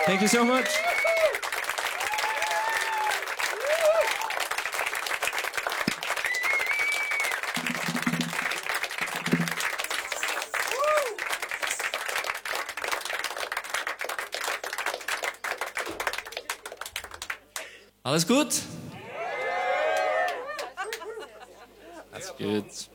Thank you so much. Alles gut? That's good.